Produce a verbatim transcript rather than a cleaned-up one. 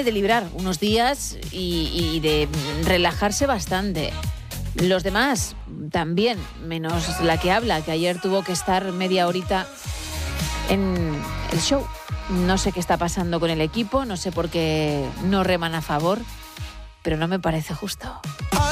viene de librar unos días y, y de relajarse bastante. Los demás también, menos la que habla, que ayer tuvo que estar media horita en el show. No sé qué está pasando con el equipo, no sé por qué no reman a favor, pero no me parece justo.